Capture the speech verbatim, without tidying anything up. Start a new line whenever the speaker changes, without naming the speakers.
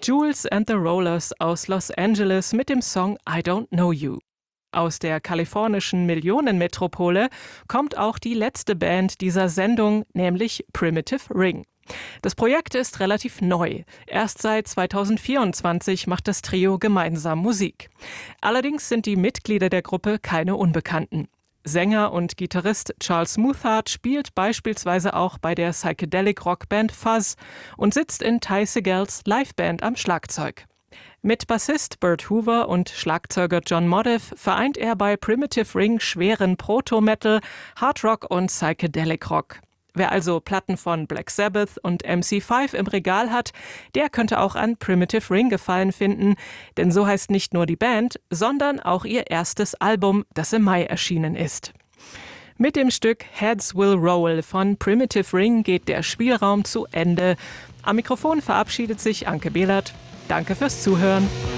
Jules and the Rollers aus Los Angeles mit dem Song I Don't Know You. Aus der kalifornischen Millionenmetropole kommt auch die letzte Band dieser Sendung, nämlich Primitive Ring. Das Projekt ist relativ neu. Erst seit zweitausendvierundzwanzig macht das Trio gemeinsam Musik. Allerdings sind die Mitglieder der Gruppe keine Unbekannten. Sänger und Gitarrist Charles Smoothheart spielt beispielsweise auch bei der Psychedelic-Rockband Fuzz und sitzt in Ty Segals Liveband am Schlagzeug. Mit Bassist Bert Hoover und Schlagzeuger John Modeff vereint er bei Primitive Ring schweren Proto-Metal, Hardrock und Psychedelic-Rock. Wer also Platten von Black Sabbath und M C fünf im Regal hat, der könnte auch an Primitive Ring Gefallen finden, denn so heißt nicht nur die Band, sondern auch ihr erstes Album, das im Mai erschienen ist. Mit dem Stück Heads Will Roll von Primitive Ring geht der Spielraum zu Ende. Am Mikrofon verabschiedet sich Anke Behlert. Danke fürs Zuhören.